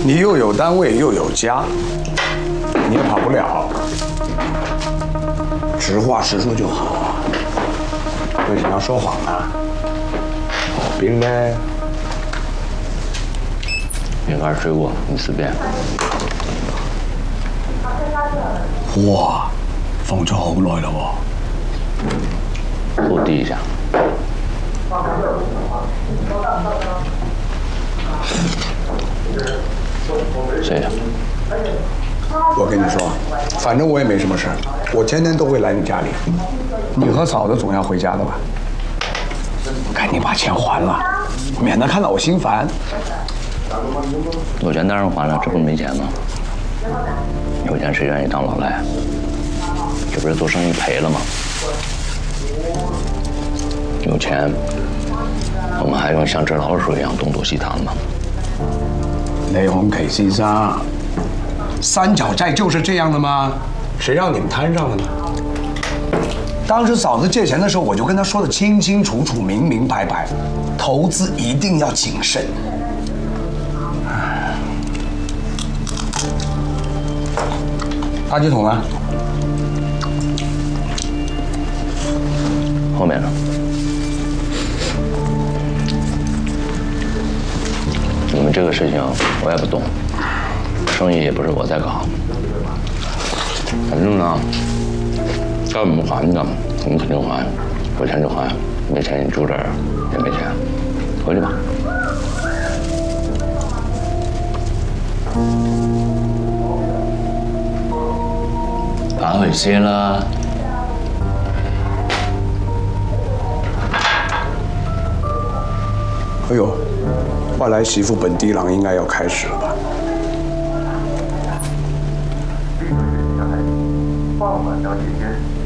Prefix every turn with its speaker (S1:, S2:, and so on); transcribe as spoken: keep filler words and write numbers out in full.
S1: 你又有单位又有家，你也跑不了。实话实说就好啊。为什么要说谎呢？好冰呢？
S2: 饼干水果你随便。
S1: 哇，放咗好耐啦喎。
S2: 我滴一下。谢谢。
S1: 我跟你说，反正我也没什么事儿，我天天都会来你家里。你和嫂子总要回家的吧？赶紧把钱还了，免得看到我心烦。
S2: 有钱当然还了，这不是没钱吗？有钱谁愿意当老赖？这不是做生意赔了吗？有钱，我们还用像只老鼠一样东躲西藏吗？
S1: 雷洪凯先生，三角债就是这样的吗？谁让你们摊上的呢？当时嫂子借钱的时候，我就跟她说的清清楚楚、明明白白，投资一定要谨慎。垃圾桶呢？
S2: 后面呢？你们这个事情我也不懂，生意也不是我在搞，反正呢，该我们还的我们肯定还，有钱就还，没钱你住这儿也没钱，回去吧。爬回去了。
S1: 哎呦，外来媳妇本地郎应该要开始了吧？
S3: 傍晚到期间。